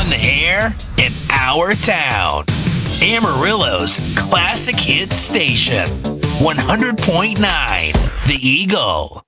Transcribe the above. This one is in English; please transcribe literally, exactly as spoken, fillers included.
on the air in our town. Amarillo's classic hit station, one hundred point nine The Eagle.